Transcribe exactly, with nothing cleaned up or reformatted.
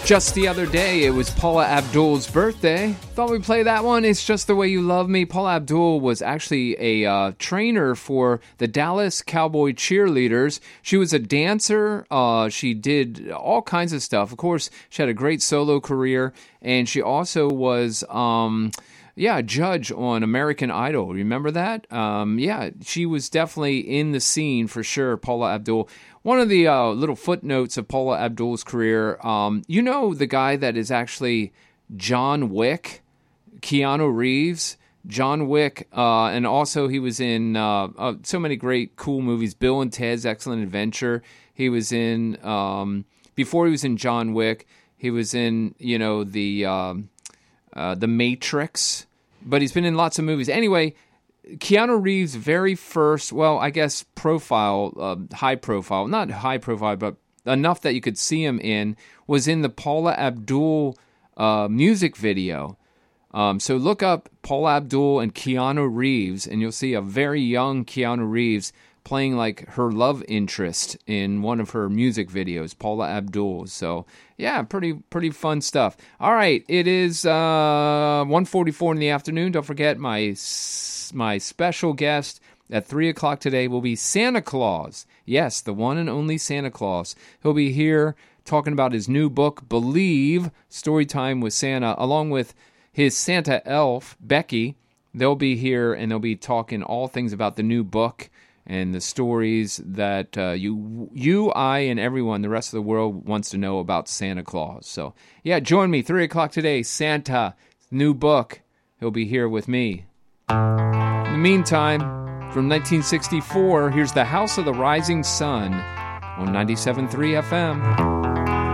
Just the other day, it was Paula Abdul's birthday. Thought we'd play that one. It's Just the Way You Love Me. Paula Abdul was actually a uh, trainer for the Dallas Cowboy Cheerleaders. She was a dancer. Uh, she did all kinds of stuff. Of course, she had a great solo career, and she also was... Um, Yeah, a judge on American Idol. Remember that? Um, yeah, she was definitely in the scene for sure, Paula Abdul. One of the uh, little footnotes of Paula Abdul's career, um, you know the guy that is actually John Wick, Keanu Reeves, John Wick, uh, and also he was in uh, uh, so many great, cool movies. Bill and Ted's Excellent Adventure. He was in, um, before he was in John Wick, he was in, you know, the... Um, Uh, The Matrix, but he's been in lots of movies. Anyway, Keanu Reeves' very first, well, I guess profile, uh, high profile, not high profile, but enough that you could see him in, was in the Paula Abdul uh, music video. Um, so look up Paula Abdul and Keanu Reeves, and you'll see a very young Keanu Reeves playing like her love interest in one of her music videos, Paula Abdul. So yeah, pretty pretty fun stuff. All right, it is uh, one forty-four in the afternoon. Don't forget my my special guest at three o'clock today will be Santa Claus. Yes, the one and only Santa Claus. He'll be here talking about his new book, Believe, Storytime with Santa, along with his Santa elf, Becky. They'll be here and they'll be talking all things about the new book and the stories that uh, you, you, I, and everyone, the rest of the world wants to know about Santa Claus. So, yeah, join me, three o'clock today, Santa, new book. He'll be here with me. In the meantime, from nineteen sixty-four, here's The House of the Rising Sun on ninety-seven point three F M.